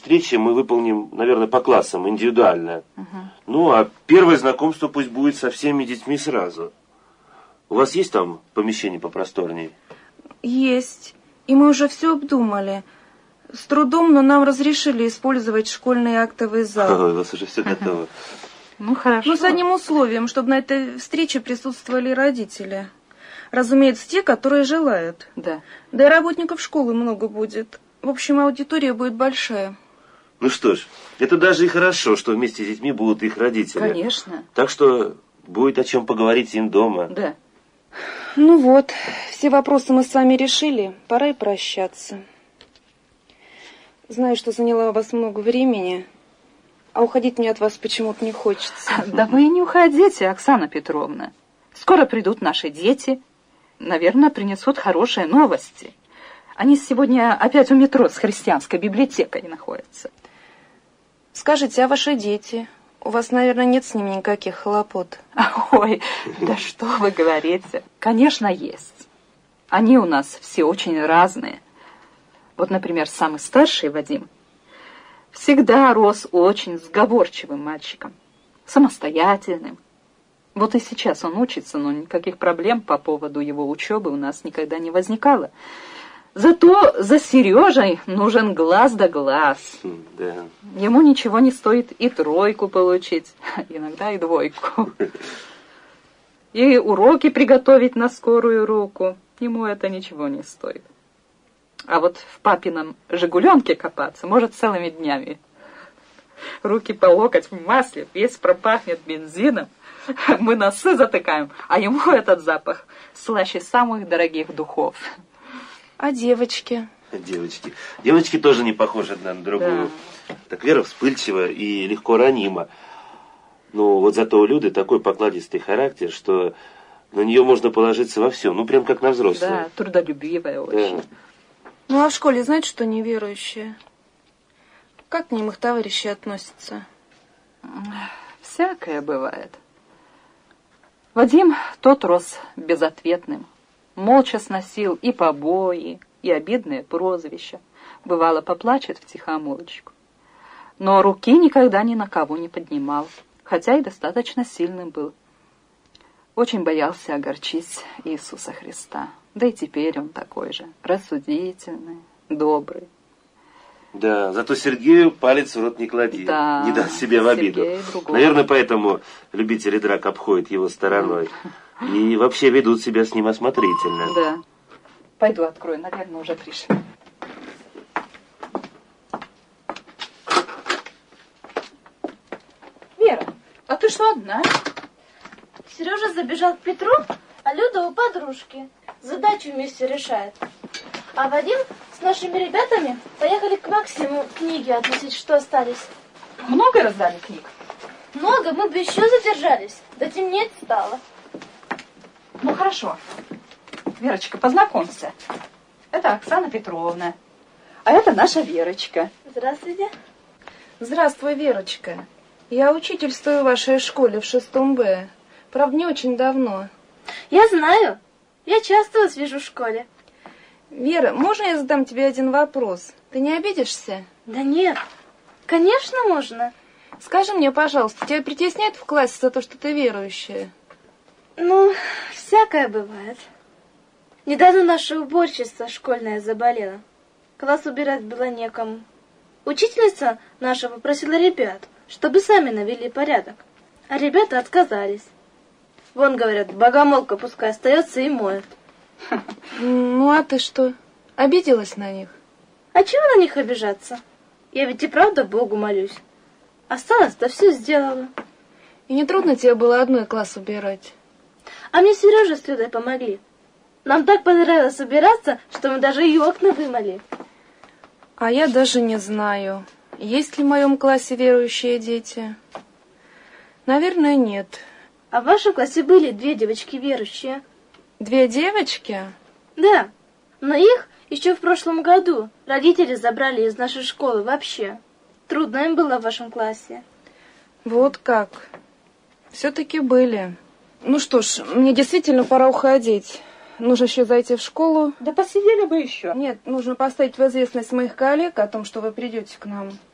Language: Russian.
встречи мы выполним, наверное, по классам, индивидуально. Ну, а первое знакомство пусть будет со всеми детьми сразу. У вас есть там помещение попросторнее? Есть. И мы уже все обдумали. С трудом, но нам разрешили использовать школьный актовый зал. Ой, у вас уже все готово. Ну, хорошо. Но с одним условием, чтобы на этой встрече присутствовали родители. Разумеется, те, которые желают. Да. Да и работников школы много будет. В общем, аудитория будет большая. Ну что ж, это даже и хорошо, что вместе с детьми будут их родители. Конечно. Так что будет о чем поговорить им дома. Да. Ну вот, все вопросы мы с вами решили. Пора и прощаться. Знаю, что заняла у вас много времени, а уходить мне от вас почему-то не хочется. Да вы и не уходите, Оксана Петровна. Скоро придут наши дети. Наверное, принесут хорошие новости. Они сегодня опять у метро с христианской библиотекой находятся. Скажите, а ваши дети? У вас, наверное, нет с ними никаких хлопот. Ой, да что вы говорите. Конечно, есть. Они у нас все очень разные. Вот, например, самый старший, Вадим, всегда рос очень сговорчивым мальчиком, самостоятельным. Вот и сейчас он учится, но никаких проблем по поводу его учебы у нас никогда не возникало. Зато за Сережей нужен глаз да глаз. Да. Ему ничего не стоит и тройку получить, иногда и двойку. И уроки приготовить на скорую руку. Ему это ничего не стоит. А вот в папином «Жигуленке» копаться может целыми днями. Руки по локоть в масле, весь пропахнет бензином. Мы носы затыкаем, а ему этот запах слаще самых дорогих духов. А девочки? Девочки. Девочки тоже не похожи одна на другую. Да. Так Вера вспыльчива и легко ранима. Но вот зато у Люды такой покладистый характер, что на нее можно положиться во всем. Ну, прям как на взрослую. Да, трудолюбивая очень. Да. Ну, а в школе знаете, что неверующие? Как к ним их товарищи относятся? Всякое бывает. Вадим тот рос безответным. Молча сносил и побои, и обидные прозвища. Бывало, поплачет втихомолочку. Но руки никогда ни на кого не поднимал, хотя и достаточно сильным был. Очень боялся огорчить Иисуса Христа. Да и теперь он такой же, рассудительный, добрый. Да, зато Сергею палец в рот не клади, да, не даст себя в обиду. Наверное, поэтому любители драк обходят его стороной. И вообще ведут себя с ним осмотрительно. Да. Пойду открою, наверное, уже пришли. Вера, а ты что одна? Сережа забежал к Петру, а Люда у подружки. Задачу вместе решает. А Вадим с нашими ребятами поехали к Максиму книги относить, что остались. Много раздали книг? Много, мы бы еще задержались. Да темнеть стало. Ну, хорошо. Верочка, познакомься. Это Оксана Петровна. А это наша Верочка. Здравствуйте. Здравствуй, Верочка. Я учительствую в вашей школе в 6 Б. Правда, не очень давно. Я знаю. Я часто вас вижу в школе. Вера, можно я задам тебе один вопрос? Ты не обидишься? Да нет. Конечно, можно. Скажи мне, пожалуйста, тебя притесняют в классе за то, что ты верующая? Ну, всякое бывает. Недавно наша уборщица школьная заболела. Класс убирать было некому. Учительница наша попросила ребят, чтобы сами навели порядок. А ребята отказались. Вон, говорят, богомолка пускай остается и моет. Ну, а ты что, обиделась на них? А чего на них обижаться? Я ведь и правда Богу молюсь. Осталось-то все сделала. И не трудно тебе было одной класс убирать? А мне Сережа с Людой помогли. Нам так понравилось убираться, что мы даже и окна вымыли. А я даже не знаю, есть ли в моем классе верующие дети. Наверное, нет. А в вашем классе были 2 девочки верующие. 2 девочки? Да, но их еще в прошлом году родители забрали из нашей школы вообще. Трудно им было в вашем классе. Вот как. Все-таки были. Ну что ж, мне действительно пора уходить. Нужно еще зайти в школу. Да посидели бы еще. Нет, нужно поставить в известность моих коллег о том, что вы придете к нам.